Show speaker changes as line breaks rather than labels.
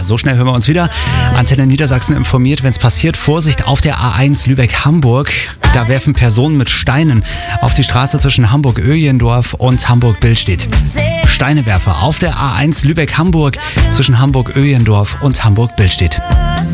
so schnell hören wir uns wieder. Antenne Niedersachsen informiert, wenn es passiert. Vorsicht auf der A1 Lübeck-Hamburg. Da werfen Personen mit Steinen auf die Straße zwischen Hamburg-Öjendorf und Hamburg-Billstedt. Steinewerfer auf der A1 Lübeck-Hamburg zwischen Hamburg-Öjendorf und Hamburg-Billstedt.